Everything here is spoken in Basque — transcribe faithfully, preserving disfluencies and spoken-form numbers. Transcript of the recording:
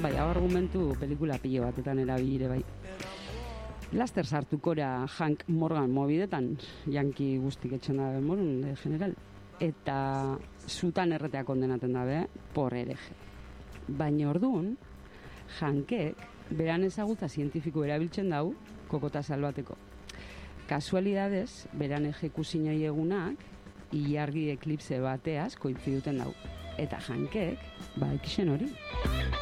bai, hau argumentu pelikula pilo batetan erabilire bai. Laster sartukora Hank Morgan mobidetan, janki guztik etxen dabe morun, de general. Eta zutan erretea kondenaten dabe, por hereje. Baina orduan, Hankek beran ezagutza zientifiko erabiltzen dau, kokota salbateko. Kasualidadez, beran ejekuzinai egunak, ilargi eklipse bateaz kointziduten dau. Eta Hankek, ba, ikixen hori.